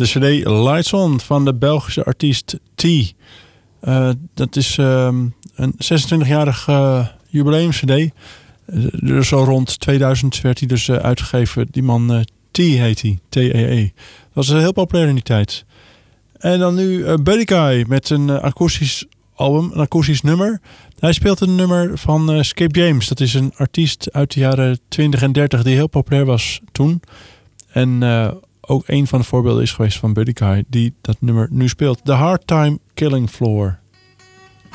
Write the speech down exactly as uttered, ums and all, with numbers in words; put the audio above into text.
De cd Lights On van de Belgische artiest T. Uh, dat is um, een zesentwintigjarig uh, jubileum-cd. Uh, dus zo rond tweeduizend werd hij dus uh, uitgegeven. Die man uh, T heet hij, T E E. Dat was uh, heel populair in die tijd. En dan nu uh, Buddy Guy met een uh, akoestisch album, een akoestisch nummer. Hij speelt een nummer van uh, Skip James. Dat is een artiest uit de jaren twintig en dertig die heel populair was toen. En uh, ook een van de voorbeelden is geweest van Buddy Guy die dat nummer nu speelt. The Hard Time Killing Floor.